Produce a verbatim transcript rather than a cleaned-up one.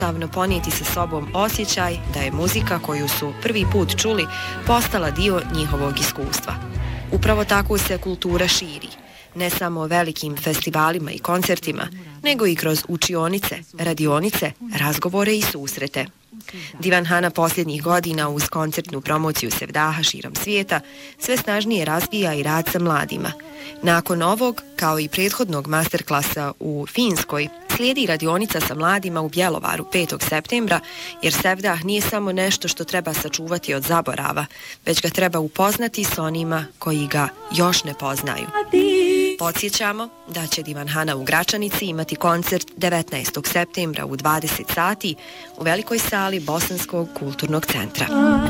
jednostavno ponijeti sa sobom osjećaj da je muzika koju su prvi put čuli postala dio njihovog iskustva. Upravo tako se kultura širi, ne samo velikim festivalima i koncertima, nego i kroz učionice, radionice, razgovore i susrete. Divanhana posljednjih godina uz koncertnu promociju Sevdaha širom svijeta sve snažnije razvija i rad sa mladima. Nakon ovog, kao i prethodnog masterklasa u Finskoj, slijedi radionica sa mladima u Bjelovaru petog septembra, jer Sevdah nije samo nešto što treba sačuvati od zaborava, već ga treba upoznati s onima koji ga još ne poznaju. Podsjećamo da će Divanhana u Gračanici imati koncert devetnaestog septembra u dvadeset sati u velikoj sali Bosanskog kulturnog centra.